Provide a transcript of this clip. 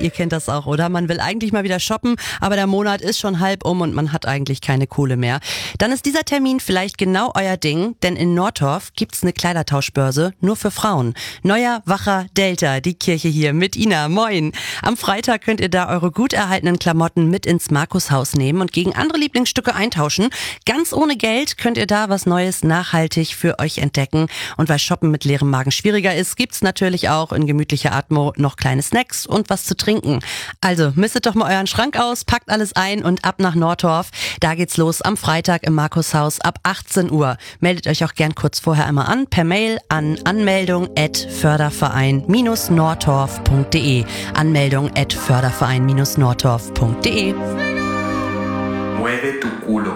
Ihr kennt das auch, oder? Man will eigentlich mal wieder shoppen, aber der Monat ist schon halb um und man hat eigentlich keine Kohle mehr. Dann ist dieser Termin vielleicht genau euer Ding, denn in Nordorf gibt's eine Kleidertauschbörse nur für Frauen. Neuer, wacher Delta, die Kirche hier mit Ina. Moin! Am Freitag könnt ihr da eure gut erhaltenen Klamotten mit ins Markushaus nehmen und gegen andere Lieblingsstücke eintauschen. Ganz ohne Geld könnt ihr da was Neues nachhaltig für euch entdecken. Und weil Shoppen mit leerem Magen schwieriger ist, gibt's natürlich auch in gemütlicher Atmo noch kleine Snacks und was zu trinken. Also mistet doch mal euren Schrank aus, packt alles ein und ab nach Nordorf. Da geht's los am Freitag im Markushaus ab 18 Uhr. Meldet euch auch gern kurz vorher einmal an, per Mail an anmeldung@förderverein-nordorf.de. Anmeldung@förderverein-nordorf.de. Mueve tu culo.